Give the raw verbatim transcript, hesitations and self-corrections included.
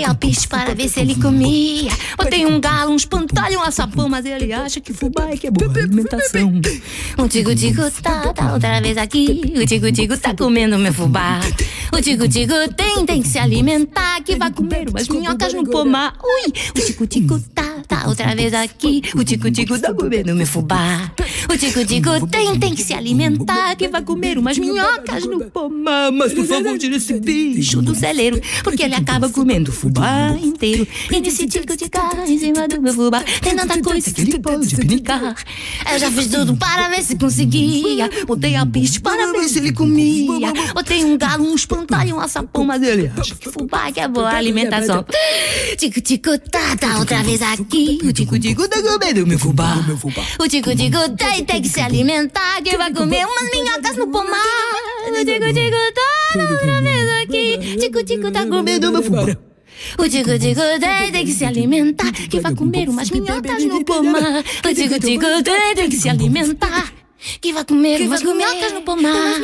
alpiste para ver se ele comia. Botei um galo, um espantalho, um açapão, mas ele acha que fubá é que é boa alimentação. O tico-tico tá, tá outra vez aqui. O tico-tico tá comendo meu fubá. O tico-tico tem, tem que se alimentar, que vai comer umas minhocas no pomar. Ui, o tico-tico tá, tá outra vez aqui. O tico-tico tá comendo meu fubá. O tico-tico tem, tem que se alimentar, que vai comer umas minhocas no pomar. Mas por favor, tira esse bicho do celeiro, porque ele acaba comendo o fubá inteiro. E nesse tico-tico em cima do meu fubá tem tanta coisa que ele pode brincar. Eu já fiz tudo para ver se conseguia. Botei a piste para ver se ele comia. Botei um galo, um espantalho, um açapão, mas ele acha que fubá que é boa alimentação. Tico-tico tá, tá outra vez aqui. O tico-tico tá comendo meu fubá. O tico-tico tem, tem que se alimentar, que vai comer umas minhocas no pomar. O tico-tico tá, tá outra vez aqui. Tico-tico tá comendo meu fubá. O tico-tico tem, tem que se alimentar, que vai comer umas minhocas no pomar. O tico-tico tem, tem que se alimentar, que vai comer umas minhocas no pomar.